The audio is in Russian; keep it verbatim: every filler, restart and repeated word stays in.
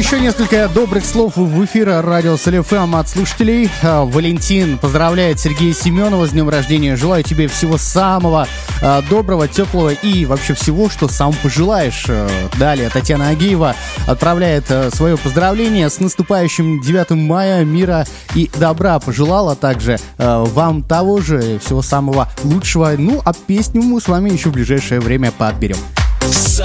Еще несколько добрых слов в эфир радио СЛ-ФМ от слушателей. Валентин поздравляет Сергея Семенова с днем рождения. Желаю тебе всего самого доброго, теплого и вообще всего, что сам пожелаешь. Далее Татьяна Агеева отправляет свое поздравление с наступающим девятым мая. Мира и добра пожелала также вам того же, всего самого лучшего. Ну, а песню мы с вами еще в ближайшее время подберем.